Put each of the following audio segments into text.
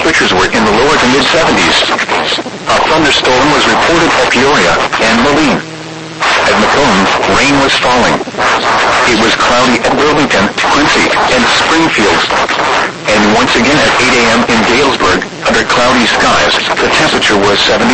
temperatures were in the lower to mid-70s. A thunderstorm was reported at Peoria and Moline. At Macomb, rain was falling. It was cloudy at Burlington, Quincy, and Springfield. And once again at 8 a.m. in Galesburg, under cloudy skies, the temperature was 71.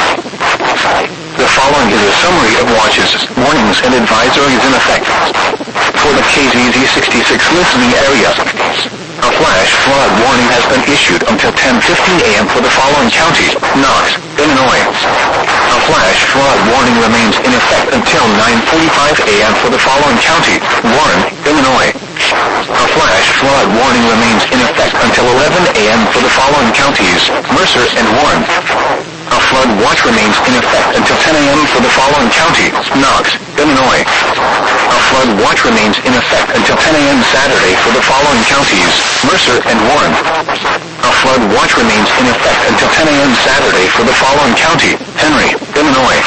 The following is a summary of watches, warnings, and advisories in effect. For the KZZ 66 listening area, a flash flood warning has been issued until 10:15 a.m. for the following counties: Knox, Illinois. A flash flood warning remains in effect until 9:45 a.m. for the following county: Warren, Illinois. A flash flood warning remains in effect until 11 a.m. for the following counties: Mercer and Warren. A flood watch remains in effect until 10 a.m. for the following county: Knox, Illinois. A flood watch remains in effect until 10 a.m. Saturday for the following counties: Mercer and Warren. A flood watch remains in effect until 10 a.m. Saturday for the following county: Henry, Illinois.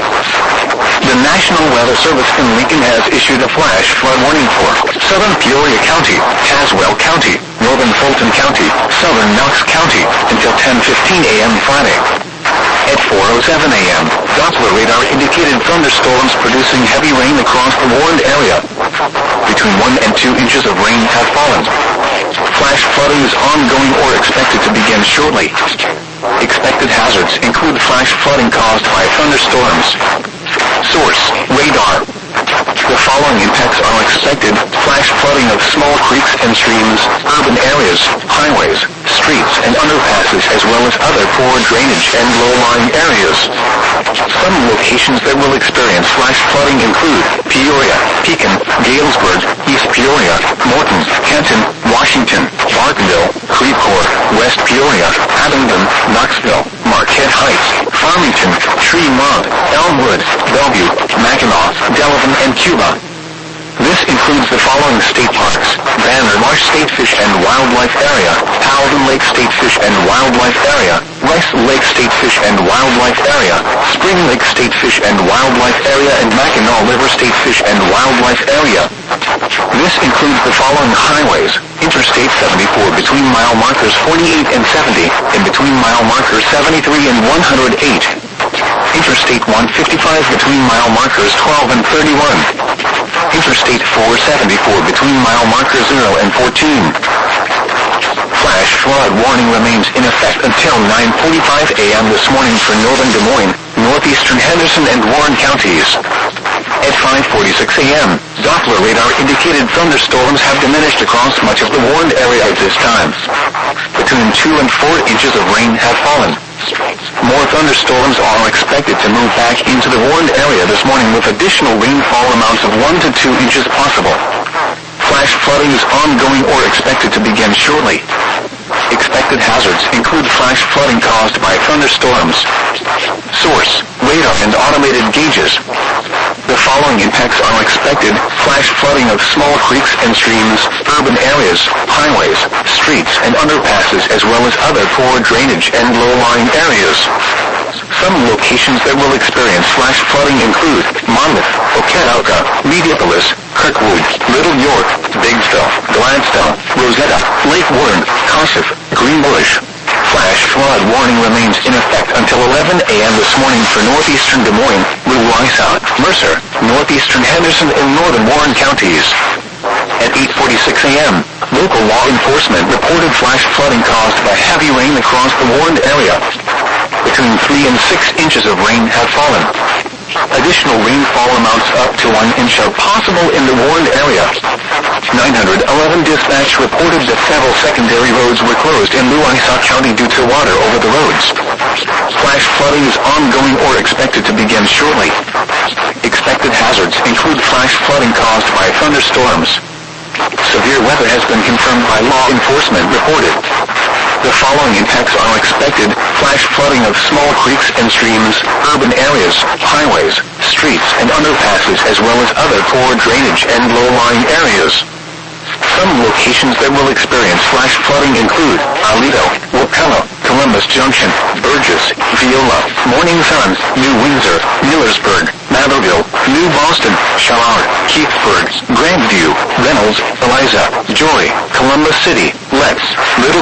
The National Weather Service in Lincoln has issued a flash flood warning for southern Peoria County, Caswell County, northern Fulton County, southern Knox County until 10:15 a.m. Friday. At 4:07 a.m., Doppler radar indicated thunderstorms producing heavy rain across the warned area. Between 1 and 2 inches of rain have fallen. Flash flooding is ongoing or expected to begin shortly. Expected hazards include flash flooding caused by thunderstorms. Source: radar. The following impacts are expected: flash flooding of small creeks and streams, urban areas, highways, streets, and underpasses, as well as other poor drainage and low-lying areas. Some locations that will experience flash flooding include Peoria, Pekin, Galesburg, East Peoria, Morton, Kenton, Washington, Bartonville, Creve Coeur, West Peoria, Abingdon, Knoxville, Marquette Heights, Farmington, Tremont, Elmwood, Bellevue, Mackinac, Delavan, and Cuba. This includes the following state parks: Banner Marsh State Fish and Wildlife Area, Paladin Lake State Fish and Wildlife Area, Rice Lake State Fish and Wildlife Area, Spring Lake State Fish and Wildlife Area, and Mackinac River State Fish and Wildlife Area. This includes the following highways: Interstate 74 between mile markers 48 and 70, and between mile markers 73 and 108. Interstate 155 between mile markers 12 and 31. Interstate 474 between mile markers 0 and 14. Flash flood warning remains in effect until 9:45 a.m. this morning for northern Des Moines, northeastern Henderson, and Warren counties. At 5:46 a.m., Doppler radar indicated thunderstorms have diminished across much of the warned area at this time. Between 2 and 4 inches of rain have fallen. More thunderstorms are expected to move back into the warned area this morning, with additional rainfall amounts of 1 to 2 inches possible. Flash flooding is ongoing or expected to begin shortly. Expected hazards include flash flooding caused by thunderstorms. Source: radar and automated gauges. The following impacts are expected: flash flooding of small creeks and streams, urban areas, highways, streets, and underpasses, as well as other poor drainage and low-lying areas. Some locations that will experience flash flooding include Monmouth, Okanawka, Mediopolis, Kirkwood, Little York, Bigsville, Gladstone, Rosetta, Lake Warren, Kossuth, Greenbush. Flash flood warning remains in effect until 11 a.m. this morning for northeastern Des Moines, Louisa, Mercer, northeastern Henderson, and northern Warren counties. At 8:46 a.m., local law enforcement reported flash flooding caused by heavy rain across the warned area. Between 3 and 6 inches of rain have fallen. Additional rainfall amounts up to 1 inch are possible in the warned area. 911 dispatch reported that several secondary roads were closed in Louisa County due to water over the roads. Flash flooding is ongoing or expected to begin shortly. Expected hazards include flash flooding caused by thunderstorms. Severe weather has been confirmed by law enforcement reported. The following impacts are expected: flash flooding of small creeks and streams, urban areas, highways, streets, and underpasses, as well as other poor drainage and low-lying areas. Some locations that will experience flash flooding include Aledo, Wapello, Columbus Junction, Burgess, Viola, Morning Sun, New Windsor, Millersburg, Matherville, New Boston, Shallard, Keithsburg, Grandview, Reynolds, Eliza, Joy, Columbus City, Letts, Little